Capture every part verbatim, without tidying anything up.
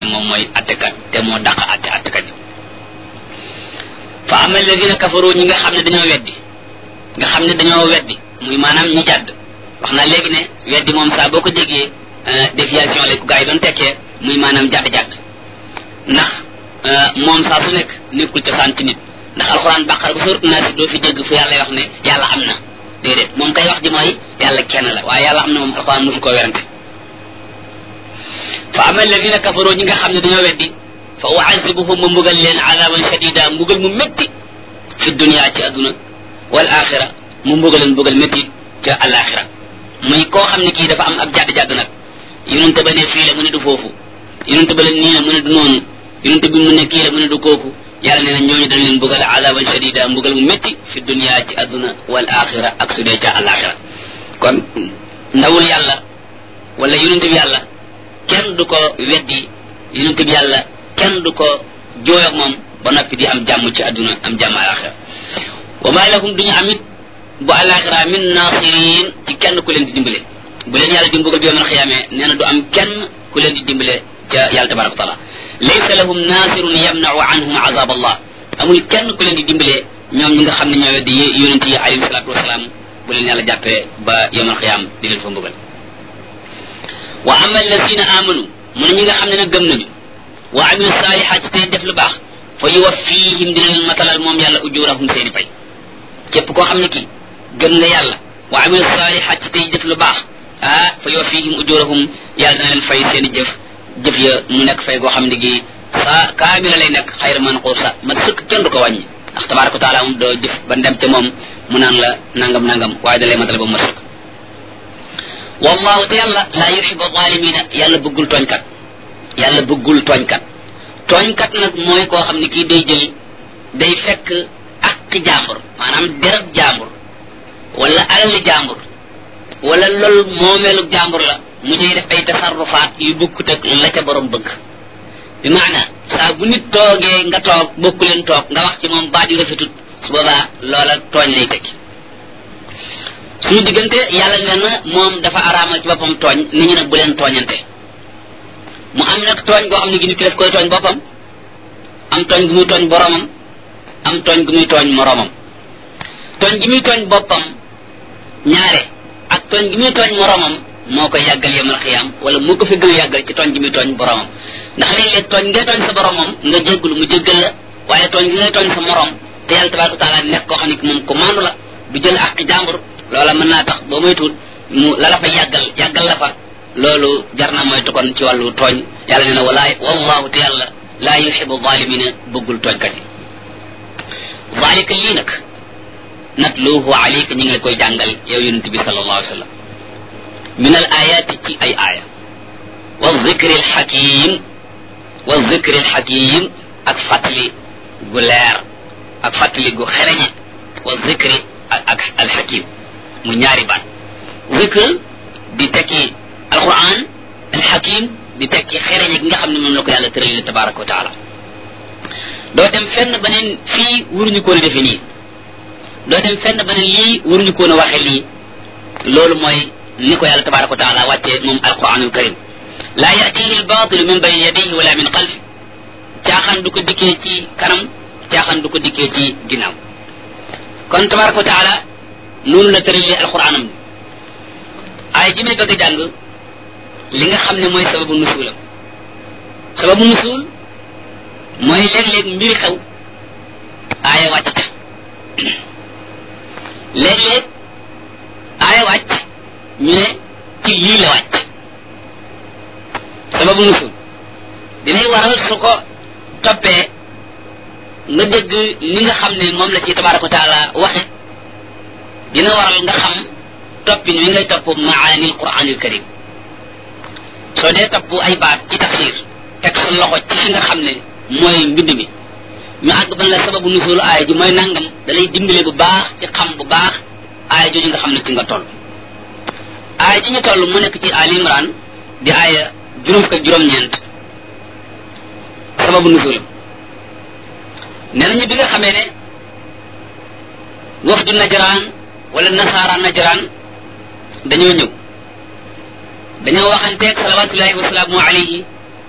moom mooy attekat te moo dàq atte attekat yi fa ama alladina kafaru ñi nga xam ne dañoo weddi nga xam ne dañoo weddi muy maanaam ñi jàdd wax naa léegi ne weddi moom saa boo ko déggee déviation lay ko gars yi doon tekkee muy maanaam jàdd-jàdd ndax moom saa su nekk nekkul cosaan ci nit ndax alxuraan bàqara bu sourate Naas doo fi dégg fu yàlla wax ne yàlla am na déedéet moom kay wax ji mooy yàlla kenn la waaye yàlla am na moom alxuraan mosu koo werante fa ama alladina kafaru ñi nga xam ne dañoo weddi fa uazibuhum ma mbugal leen azaban shadida mbugal mu métti fi dunia ci adduna wal axira mu mbugal leen mbugal métti ca alaxira muy koo xam ne kii dafa am ab jàdd-jàdd nag yonente ba ne fii la mu ne du foofu yonente ba leen nii la mu ne du noonu yonente bi mu ne kii la mu ne du kooku yàlla nee na ñooñu dañ leen mbugal azaban shadida mbugal mu métti fi dunia ci adduna wal axira ak su dee ca alaxira kon ndawul yàlla wala yonente bi yàlla kenn du ko weddi yonente bi yàlla kenn du ko jooy ak moom ba noppi di am jàmm ci adduna am jàmm alaxira wa ma lahum duñu amit bu alaxira min nasirin ci kenn ku leen di dimbale bu leen yàlla di mbugal bi yawmal xiyaamee nee na du am kenn ku leen di dimbale ca yàlla tabaraka wa taala laysa lahum nasirun yamnau anhum azab allah amul kenn ku leen di dimbale ñoom ñi nga xam ne ñoo weddi yonent yi alayhi salatu wasalaam bu leen yàlla jàppee ba yawmal xiyaam di leen fa mbugal wa ama alladina amanu mu ne ñi nga xam ne nag gëm nañu wa amilu salihat ci tey def lu baax fa yuwaffihim dina leen matalal moom yàlla ujurahum seeni pay képp koo xam ne kii gëm nga yàlla wa amilu salihat ci tey def lu baax ah fa yuwaffihim ujurahum yàlla dina leen fay seeni jëf jëf ya mu nekk fay goo xam ne gi sa kaamila lay nekk xayra manquusa man sëkk kenn du ko wàññi ndax tabaraka wa taala moom doo jëf ba ndem ca moom mu naan la nangam nangam waaye da lay matal ba mu sëkk wallahu te yàlla laa yuhibbu zalimina yàlla bëggul tooñkat yàlla bëggul tooñkat tooñkat nag mooy koo xam ne kii day jël day fekk ak jàmbur maanaam derab jàmbur wala alali jàmbur wala loolu moomeelu jàmbur la mu cay def ay tasarrufaat yu bokkut ak la ca borom bëgg bi maana saa bu nit toogee nga toog bokku leen toog nga wax ci moom baat yu rafetut su boobaa loola tooñ lay tekki suñu diggante yàlla nee na moom dafa araamal ci boppam tooñ nit ñi nag bu leen tooñante mu am nag tooñ goo xam ne gi nit ki daf koy tooñ boppam am tooñ gu muy tooñ boromam am tooñ gu muy tooñ moromam tooñ gi muy tooñ boppam ñaare ak tooñ gi muy tooñ moromam moo koy yàggal yemal xiyaam wala moo ko fi gën a yàggal ci tooñ gi muy tooñ boromam ndax léeg-léeg tooñ ngay tooñ sa boromam nga jéggulu mu jéggal la waaye tooñ gi ngay tooñ sa morom te yàlla tabaraka wa taala nekk koo xam ne moom ko maandu la du jël ak jàmbur loola mën naa tax boo moytuwul mu la la fa yàggal yàggal la fa loolu jar na moytu kon ci wàllu tooñ yàlla nee na walaay wallahu te yàlla laa yuhibbu zalimina bëggul tooñkat yi zalika lii nag natluhu alayka ñu ngi la koy jàngal yow yonent bi sallallahu alayhi wa sallam min al ayati ci ay aaya wa zikri al hakim wa zikri al hakim ak fàttali gu leer ak fàttali gu xereñe wa zikri ak al hakim mu ñaari baat zikr di tekki alquran al hakim di tekki xereñe gi nga xam ne moom la ko yàlla tëralee tabaraka wa taala doo dem fenn beneen fii waruñu koon a defe nii doo dem fenn beneen lii waruñu koon a waxe lii loolu mooy ni ko yàlla tabaraka wa taala wàccee moom alquranul karim laa yatihi albatilu min bayni yadayhi wala min xalfi caaxaan du ko dikkee ci kanam caaxaan du ko dikkee ci ginnaaw kon tabaraka wa taala noonu la tëralee alquranam bi ay ji may bëgg a jàng li nga xam ne mooy sababu nusulam sababu nusul mooy léeg-léeg mbiri xew aaya wàcc ca léeg-léeg aaya wàcc ñu ne ci lii la wàcc sababu nusul dinay waral su ko toppee nga dégg ni nga xam ne moom la ci tabaraka wa taala waxe dina waral nga xam toppin wi ngay topp maani alquran alkarim soo dee topp ay baat ci tafsir teg sa loxo ci fi nga xam ne mooy mbind mi ñu àgg ban la sababu nusul aaya ji mooy nangam da lay dimbale bu baax ci xam bu baax aaya jooju nga xam ne ci nga toll aaya ji ñu toll mu nekk ci Ali Imran di aaya juróom fukk ak juróom-ñeent sababu nusulam nee nañu bi nga xamee ne wafdu najraan wala nasaara najraan dañoo ñëw dañoo waxanteeg salawatullahi wasalaamu alayhi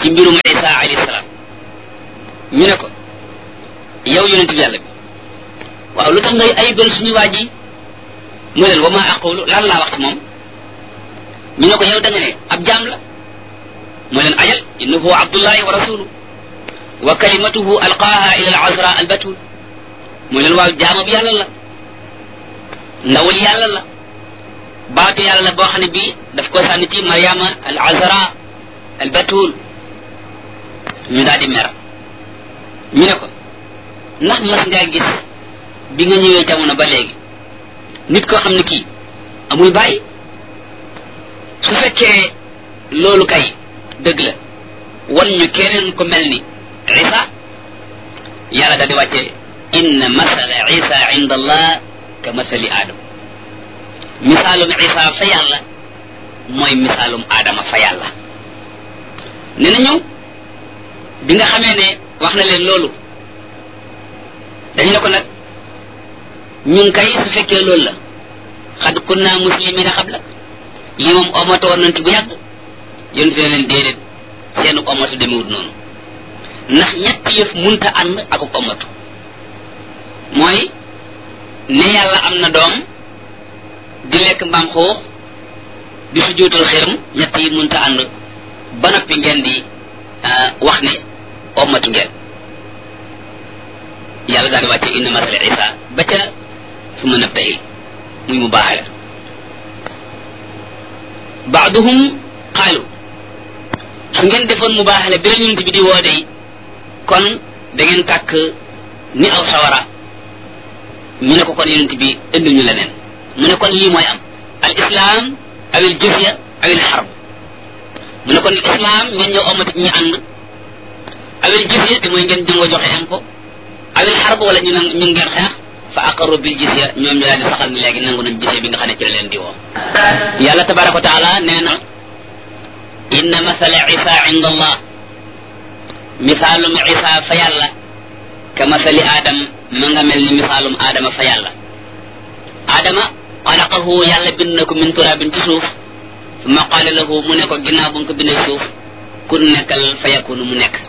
ci mbirum Isa alayhi salaam ñu ne ko yow yonent bi yàlla bi waaw lu tax ngay ayibal suñu waa ji mu leen wa ma aqulu lan laa wax ci moom ñu ne ko yow da nga ne ab jaam la mu leen ajal innahu abdullahi wa rasuluhu wa kalimatuhu alqaaha ila al azra al batul mu leen waaw jaamab yàlla la ndawul yàlla la baatu yàlla la boo xam ne bii daf ko sànni ci mariama al azra al batul ñu daal di mer ñu ne ko ndax mas ngaa gis bi nga ñëwee jamono ba léegi nit koo xam ne kii amul bàyyi su fekkee loolu kay dëgg la wan ñu keneen ko mel ni isa yàlla daal di wàcce inna masala isa inda allah ka masali adam misaalum isa fa yàlla mooy misaalum adama fa yàlla ne na ñëw bi nga xamee ne wax na leen loolu dañu ne ko nag ñun kay su fekkee loolu la xad kunna muslimina xabla lii moom omoto woon nañ ci bu yàgg yéen fi ne leen déedéet seenu omoto demewut noonu ndax ñetti yëf munta ànd ak ak omoto mooy ne yàlla am na doom di lekk mbaam xuux di su jootal xëram ñett yi munta ànd ba noppi ngeen di wax ne ommatu ngeen yàlla daal di wàcce inna masala isa ba ca su ma nabtahil muy mu baaxale baaduhum qaalu su ngeen defoon mu baaxale bi la yonent bi di woo dey kon da ngeen tàkk ni aw sawara ñu ne ko kon yonent bi indi ñu leneen mu ne kon lii mooy am al islam awil jizya awil xarb mu ne kon islam ngeen ñëw omati ñu ànd awil jizya te mooy ngeen jëngoo joxe impôt awil xarb wala ñu ñu ngeen xeex fa aqarru bil jizya ñoom ñu daal di saxal ni léegi nangu nañ jizya bi nga xam ne ci la leen di woo yàlla tabaraka wa taala nee na inna masala isa inda allah misaalum isa fa yàlla ka masali adam ma nga mel ni misaalum adama fa yàlla adama xalaqahu yàlla bind na ko min turabin ci suuf summa qaala lahu mu ne ko ginnaaw bu nga ko bindee suuf kun nekkal fa yakunu mu nekk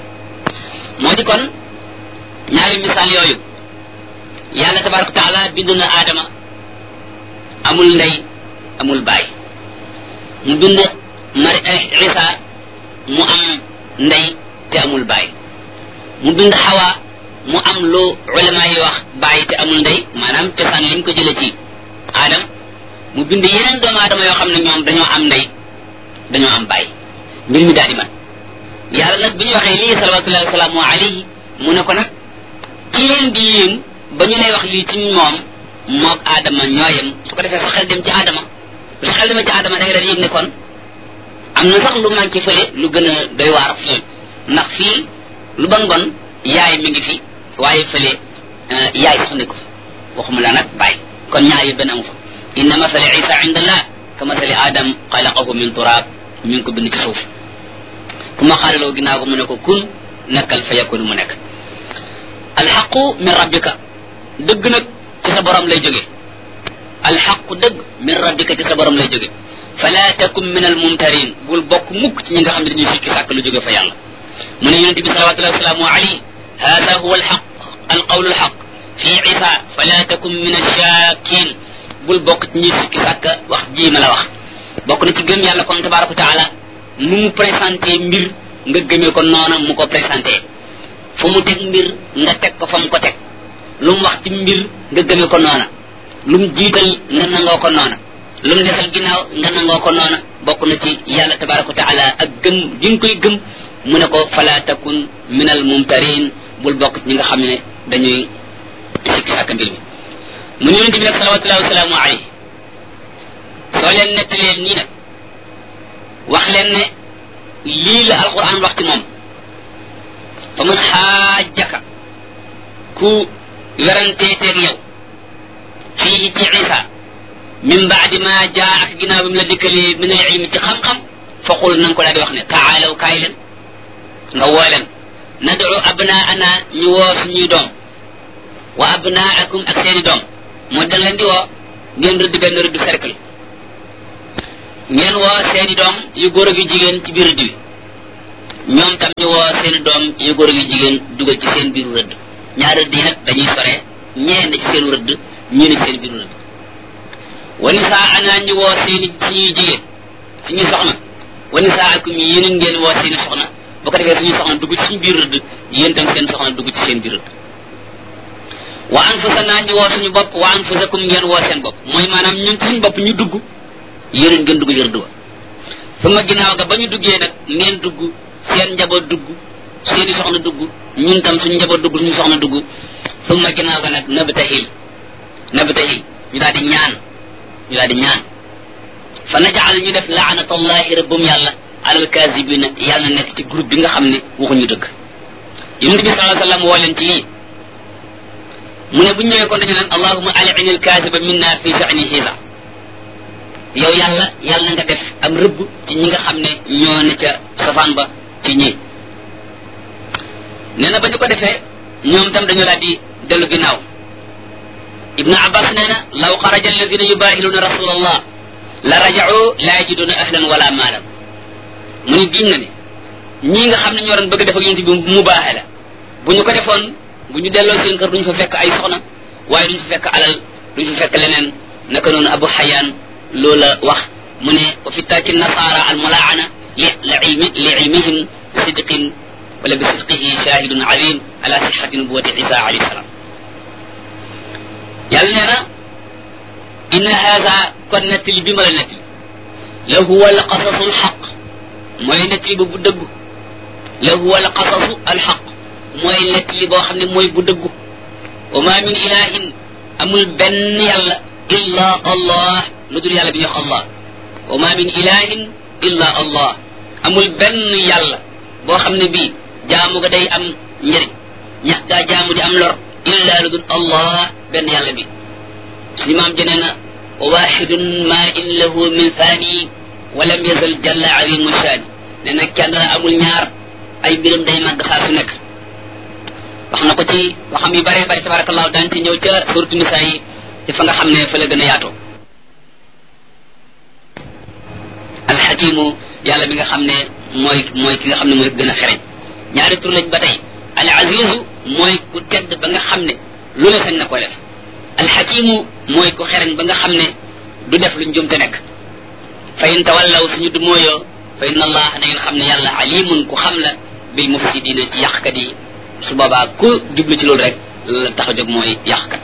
moo di kon ñaari misaal yooyu yàlla tabaraka wa taala bind na adama amul ndey amul baay mu bind mari isa mu am ndey te amul baay mu bind xawa mu am lu ulama yi wax bàyyi te amul ndey maanaam cosaan liñ ko jële ci adam mu bind yeneen doomu aadama yoo xam ne ñoom dañoo am ndey dañoo am bàyyi mbir mi daal di man yàlla nag bi ñu waxee lii salawatullahi wasalaamu alayhi mu ne ko nag ci leen di yéem ba ñu lay wax lii ci moom moog adama ñooyem su ko defee sa xel dem ci adama su sa xel demee ci adama da nga daal yëg ne kon am na sax lu manqué fële lu gën a doy waar fii ndax fii lu bon bon yaay mi ngi fi waaye fële yaay sax ne ko waxuma la nag bàyyi kon ñaar yi benn amu fa inna masali isa inda allah ka masali adam xalaqahu min turab ñu ngi ko bind ci suuf ku ma xaalaloo ginnaaw ko mu ne ko kun nekkal fa yakunu mu nekk alxaqu min rabbika dëgg nag ci sa borom lay jóge alxaqu dëgg min rabbika ci sa borom lay jóge fala takum min al mumtarin bul bokk mukk ci ñi nga xam ne dañuy sikki sàkk lu jóge fa yàlla mu ne yonente bi salawatullahi wasalaamu alayhi hada huwa alxaq alqawlu alxaq fi isa fala takum min alshakin bul bokk ci ñuy sikki sàkk wax ji ma la wax bokk na ci gëm yàlla kon tabaraka wa taala nu mu présenté mbir nga gëmee ko noona mu ko présenté fu mu teg mbir nga teg ko fa mu ko teg lu mu wax ci mbir nga gëmee ko noona lu mu jiital nga nangoo ko noona lu mu desal ginnaaw nga nangoo ko noona bokk na ci yàlla tabaraka wa taala ak gëm gi nga koy gëm mu ne ko fala takun min al mumtarin bul bokk ci ñi nga xam ne dañuy sikki sàkk mbir mi mu ñu yonente bi nag salawatullahi wasalaamu alayhi soo leen nettalee nii nag wax leen ne lii la alquran wax ci moom fa man xaajaka ku weranteeteeg yow fii ci isa min baadi ma jaa ak ginnaaw bi mu la dikkalee min al ilmi ci xam-xam faqul na nga ko daal di wax ne taalaw kaay leen nga woo leen nadu abnaana ñu woo suñuy doom wa abnaakum ak seeni doom moo da leen di woo ngeen rëdd benn rëdd cercle ngeen woo seeni doom yu góor ak yu jigéen ci biir rëdd wi ñoom tam ñu woo seen doom yu góor yu jigéen dugal ci seen biiru rëdd ñaar rëdd yi nag dañuy sore ñee na ci seen rëdd ñii na ci seen biiru rëdd wa nisaa'anaa ñu woo seeni suñuy jigéen suñuy soxna wa nisaakum yéen ngeen woo seeni soxna bu ko defee suñuy soxna dugg ci suñu biir rëdd yéen tam seen soxna dugg ci seen biir rëdd wa anfusanaa ñu woo suñu bopp wa anfusakum ngeen woo seen bopp mooy maanaam ñun ci suñu bopp ñu dugg yéen ngeen dugg ci rëdd wa su ma ginnaaw ga ba ñu duggee nag ngeen dugg seen njaboot dugg seeni soxna dugg ñun tam suñu njaboot dugg suñu soxna dugg su ma ginnaaw ga nag nabtahil nabtahil ñu daal di ñaan ñu daal di ñaan fa najal ñu def laanatallahi rabbum yàlla alal kaasibina yàlla na nekk ci groupe bi nga xam ne waxuñu dëgg yonent bi sallallahu alayhi wasallam woo leen ci lii mu ne bu ñu ñëwee kon dañu naan allahumma al'in al kaasiba minna fi sha'ni hiza yow yàlla yàlla nga def am rëbb ci ñi nga xam ne ñoo ne ca safaan ba ci ñii nee na ba ñu ko defee ñoom tam dañu daal di dellu ginnaaw ibnu abbas nee na law xaraja alladina yubaahiluna rasulallah la raja'u la yajiduna ahlan wala maalan mu ni giñ na ne ñii nga xam ne ñoo doon bëgg def ak yonent bi mubaahala bu ñu ko defoon bu ñu delloo seen kër duñu fa fekk ay soxna waaye duñu fa fekk alal duñu fa fekk leneen naka noonu abu xayaan loola wax mu ne wa fi taaki nasaara al mulaana li li ilmi li ilmihim sidqin wala bi sidqihi shahidun alim ala sihhati nubuwati isa alayhi salam yàlla nee na inna haza kon nettali bi ma la nettali la huwa al qasasu al xaq mooy nettali ba bu dëggu la huwa al qasasu al xaq mooy nettali boo xam ne mooy bu dëggu wa ma min ilahin amul benn yàlla illa allah lu dul yàlla bi ñuy wax allah wa ma min ilahin illa allah amul benn yàlla boo xam ne bii jaamu ga day am njëriñ ñax gaa jaamu di am lor illa lu dul allah benn yàlla bi suñu maam jënee na wa waxidun ma in lahu min thani wa lam yazal jalla azimu shaani nee na kenn amul ñaar ay mbiram day màgg saa su nekk wax na ko ci waxam yu bare bare tabarakallahu daan ci ñëw ca suratu nisa yi ci fa nga xam ne fa la gën a yaatoo alxakimu yàlla bi nga xam ne mooy mooy ki nga xam ne mooy gën a xereñ ñaari tur lañ ba tey al azizu mooy ku tedd ba nga xam ne lu ne sañ na ko def alxakimu mooy ku xereñ ba nga xam ne du def luñ jumte nekk fa in tawallaw suñu du mooyoo fa inna allah na ngeen xam ne yàlla alimun ku xam la bil mufsidina ci yàqkat yi su boobaa ku jublu ci loolu rek la tax a jóg mooy yàqkat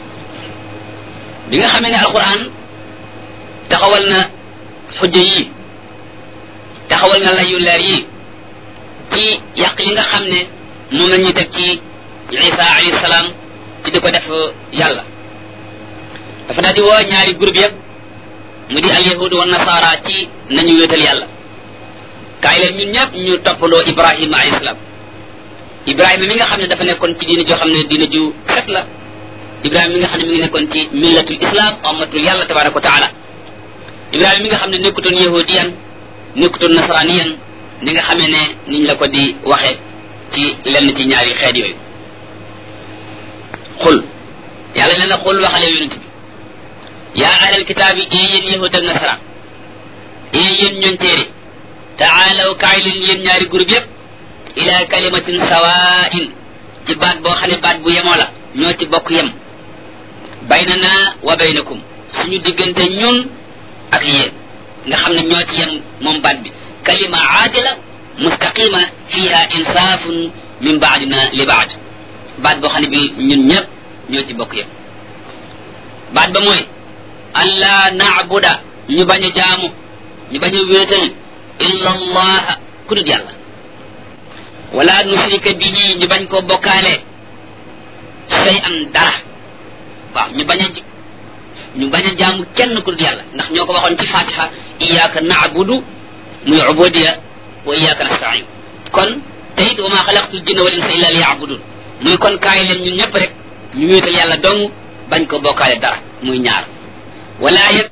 bi nga xamee ne alquran taxawal na xujja yi taxawal na layu leer yi ci yàq yi nga xam ne moom la ñuy teg ci isa alayhi salaam ci di ko def yàlla dafa daal di woo ñaari groupe yëpp mu di al yahud wa nasara ci nañu wéetal yàlla kaay leen ñun ñëpp ñu toppaloo ibrahima alayhi salaam ibrahima mi nga xam ne dafa nekkoon ci diine joo xam ne diine ju set la ibrahima mi nga xam ne mi ngi nekkoon ci millatul islam ummatul yàlla tabaraka wa taala ibrahima mi nga xam ne nekkutoon yahudiyan nekkutoon nasraniyan ni nga xamee ne niñ la ko di waxe ci lenn ci ñaari xeet yooyu xul yàlla nee na xul waxale yonent bi yaa ahlal kitaab yi ee yéen yahud ak nasaraan ee yéen ñooñ téere taalaw kaay leen yéen ñaari groupe yépp ila kalimatin sawaa'in ci baat boo xam ne baat bu yemoo la ñoo ci bokk yem baynana wa baynakum suñu diggante ñun ak yéen nga xam ne ñoo ci yem moom baat bi kalima aadila mustaqima fiha insaafun min baadina li baad baat boo xam ne bi ñun ñëpp ñoo ci bokk yem baat ba mooy an laa naabuda ñu bañ a jaamu ñu bañ a wéetal illa allah ku dul yàlla wala nusrika bihi ñu bañ koo bokkaale say an dara waaw ñu bañ a ñu bañ a jaamu kenn ku dul yàlla ndax ñoo ko waxoon ci fatiha iyyaka na'budu muy ubudiya wa iyyaka nasta'in kon tayit wa ma xalaqtul jinna wal insa illa liya'budun muy kon kaay leen ñun ñëpp rek ñu wéetal yàlla dong bañ ko bokkaale dara muy ñaar wala